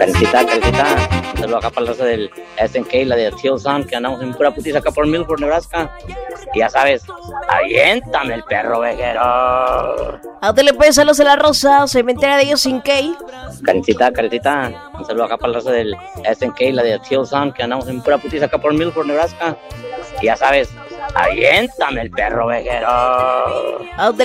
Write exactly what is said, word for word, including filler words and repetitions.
Carecita, carecita. Un saludo acá para la raza del S N K, la de Teal Sun, que andamos en pura putiza acá por Milford, Nebraska. Y ya sabes, aviéntame el perro vejero. ¿A dónde le pueden saludos a la Rosa? Se me entera de ellos sin K. Carecita, carecita. Un saludo acá para la raza del S N K, la de Teal Sun, que andamos en pura putiza acá por Milford, Nebraska. Y ya sabes, aviéntame el perro vejero. ¿A dónde